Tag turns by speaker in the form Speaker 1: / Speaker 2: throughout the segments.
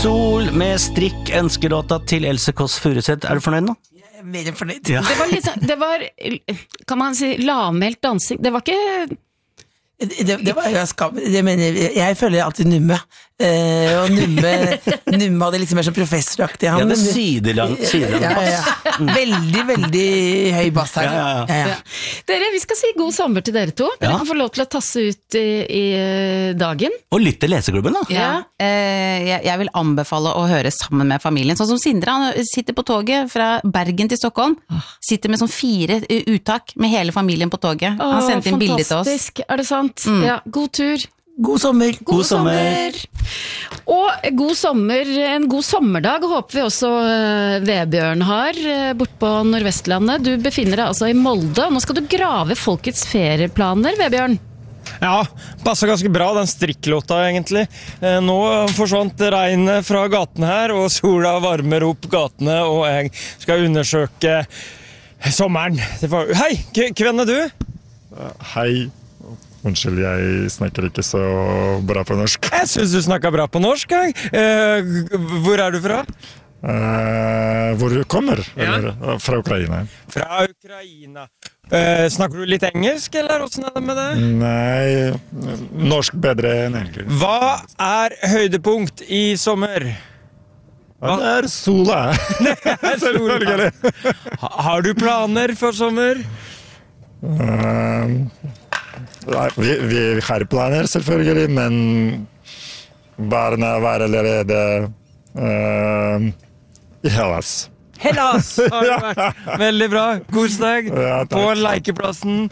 Speaker 1: Sol med strikk ønskelåta til Else Kåss Furuseth. Er du fornøyd nå?
Speaker 2: Jeg er mer fornøyd.
Speaker 1: Ja.
Speaker 3: Det var liksom, det var, kan man si, lavmælt dansing. Det var ikke...
Speaker 2: Det var jeg skam. Jeg føler alltid Numme. Og Numme hadde liksom mer sånn professoraktig.
Speaker 1: Ja, det sidelang bass.
Speaker 2: Veldig, veldig høy bass her.
Speaker 1: Ja.
Speaker 3: Dere, vi skal si god sommer til dere to. Dere
Speaker 1: Ja.
Speaker 3: kan få lov til å tasse ut i dagen.
Speaker 1: Og lytt til leseklubben da.
Speaker 4: Ja, jeg vil anbefale å høre sammen med familien. Sånn som Sindre, han sitter på toget fra Bergen til Stockholm. Sitter med sånn 4 uttak med hele familien på toget. Han sendte inn bilder til oss.
Speaker 3: Fantastisk, er det sant? Ja, god tur.
Speaker 2: God sommer.
Speaker 1: God sommer.
Speaker 3: Og god sommer, en god sommerdag håper vi også Vebjørn har bort på Nordvestlandet. Du befinner deg altså i Molde, og nå skal du grave folkets ferieplaner, Vebjørn.
Speaker 5: Ja, passer ganske bra den strikklåta egentlig. Nå forsvant regnet fra gaten her, og sola varmer opp gatene, og jeg skal undersøke sommeren. Hei, hvem er du?
Speaker 6: Hei. Unnskyld, jeg snakker ikke så bra på norsk.
Speaker 5: Jeg synes du snakker bra på norsk, jeg. Hvor er du fra?
Speaker 6: Hvor du kommer?
Speaker 5: Ja.
Speaker 6: Eller, fra Ukraina.
Speaker 5: Fra Ukraina. Snakker du litt engelsk, eller hvordan er det med det?
Speaker 6: Nei, norsk bedre enn engelsk.
Speaker 5: Hva er høydepunkt i sommer?
Speaker 6: Ja, det er sola. Selvfølgelig.
Speaker 5: Har du planer for sommer?
Speaker 6: Nei, vi har planer selvfølgelig, men barna var allerede i Hellas.
Speaker 5: Hellas har du vært. Veldig bra. Kos deg på lekeplassen.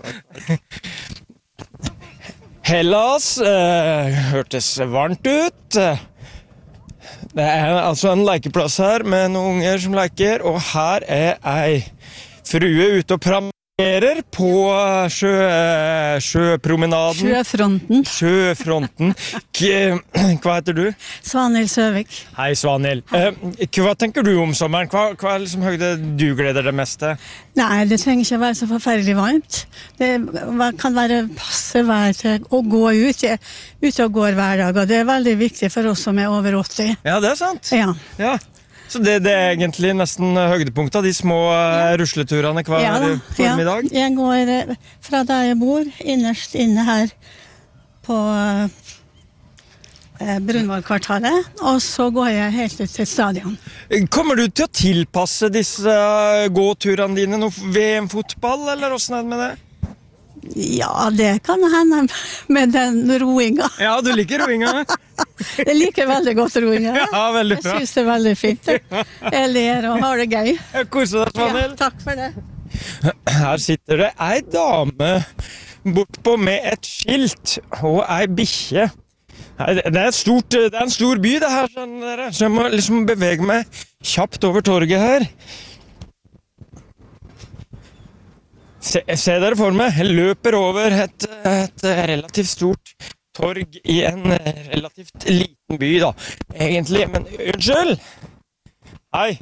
Speaker 5: Hellas hørtes varmt ut. Det er altså en lekeplass her med noen unger som leker, og her er ei frue ute og pramerer på sjøpromenaden. Sjøfronten. Hva heter du?
Speaker 7: Svanhild Søvik.
Speaker 5: Hei, Svanhild. Hva tenker du om sommeren? Hva er liksom høyde du gleder deg mest til?
Speaker 7: Nei, det trenger ikke være så forferdelig varmt. Det kan være passe vær til å gå ut. Jeg er ute og går hver dag, og det er veldig viktig for oss som er over 80.
Speaker 5: Ja, det er sant.
Speaker 7: Ja.
Speaker 5: Så det er egentlig nesten høydepunktet av de små rusleturene hver formiddag?
Speaker 7: Ja, jeg går fra der jeg bor, innerst inne her på Brunvollkvartalet, og så går jeg helt ut til stadion.
Speaker 5: Kommer du til å tilpasse disse gåturene dine noe VM-fotball, eller hvordan er det med det?
Speaker 7: Ja, det kan hende med den roinga.
Speaker 5: Ja, du liker roinga?
Speaker 7: Jeg liker veldig godt roinga.
Speaker 5: Ja, veldig bra.
Speaker 7: Jeg synes det er veldig fint. Jeg ler og har det gøy.
Speaker 5: Jeg koser deg, Svanhild.
Speaker 7: Ja, takk for det.
Speaker 5: Her sitter det ei dame bortpå med et skilt og ei bikkje. Det er en stor by det her, skjønner dere. Så jeg må liksom bevege meg kjapt over torget her. Se dere for meg, jeg løper over et relativt stort torg i en relativt liten by da, egentlig, men unnskyld! Hei!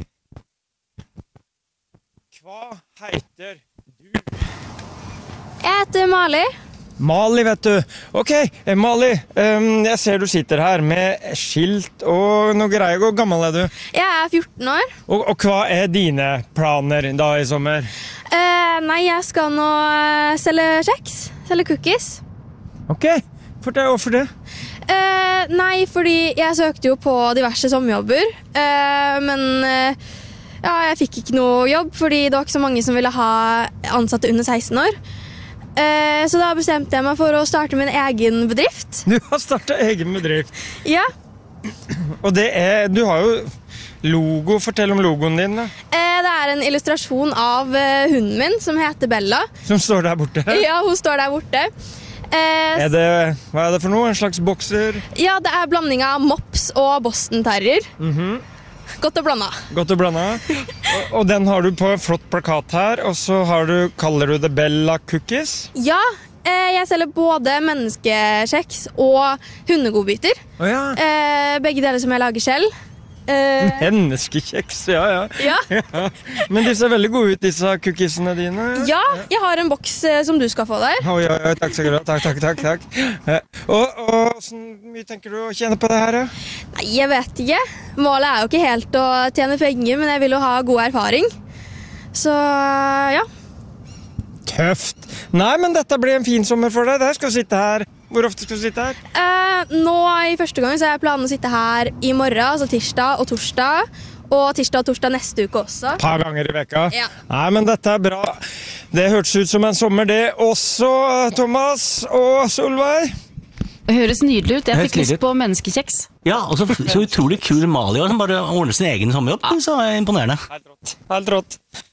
Speaker 5: Hva heter du?
Speaker 8: Jeg heter Mali.
Speaker 5: Mali, vet du. Ok, Mali, jeg ser du sitter her med skilt og noe greier. Hvor gammel er du?
Speaker 8: Jeg er 14 år.
Speaker 5: Og hva er dine planer da i sommer?
Speaker 8: Nei, jeg skal nå selge kjeks, selge cookies.
Speaker 5: Ok, hvorfor det?
Speaker 8: Nei, fordi jeg søkte jo på diverse sommerjobber, men jeg fikk ikke noe jobb, fordi det var ikke så mange som ville ha ansatte under 16 år. Så da bestemte jeg meg for å starte min egen bedrift.
Speaker 5: Du har startet egen bedrift?
Speaker 8: Ja.
Speaker 5: Og du har jo logo. Fortell om logoen din da.
Speaker 8: Det er en illustrasjon av hunden min, som heter Bella.
Speaker 5: Som står der borte?
Speaker 8: Ja, hun står der borte.
Speaker 5: Hva er det for noe? En slags bokser?
Speaker 8: Ja, det er blanding av mops og Boston Terrier. Godt å blande.
Speaker 5: Godt å blande. Og den har du på en flott plakat her, og så kaller du det Bella Cookies?
Speaker 8: Ja, jeg selger både menneskekjeks og hundegodbiter. Begge deler som jeg lager selv.
Speaker 5: Menneskekjeks, ja. Men de ser veldig gode ut, disse cookiesene dine.
Speaker 8: Ja, jeg har en boks som du skal få der.
Speaker 5: Oi, takk skal du ha. Takk. Og hvordan mye tenker du å tjene på det her?
Speaker 8: Nei, jeg vet ikke. målet er jo ikke helt å tjene penger, men jeg vil jo ha god erfaring. Så ja.
Speaker 5: Tøft. Nei, men dette blir en fin sommer for deg. Der skal du sitte her. Hvor ofte skal du sitte her?
Speaker 8: Nå i første gang så har jeg planen å sitte her i morgen, altså tirsdag og torsdag. Og tirsdag og torsdag neste uke også.
Speaker 5: Et par ganger i veka?
Speaker 8: Ja.
Speaker 5: Nei, men dette er bra. Det hørtes ut som en sommer det også, Thomas og Solveig.
Speaker 3: Det høres nydelig ut. Jeg
Speaker 1: Høres
Speaker 3: fikk lyst
Speaker 1: nydelig ut.
Speaker 3: på menneskekjeks.
Speaker 1: Ja, og så utrolig kul Malia som bare ordner sin egen sommerjobb. Så er det imponerende.
Speaker 5: Helt rått.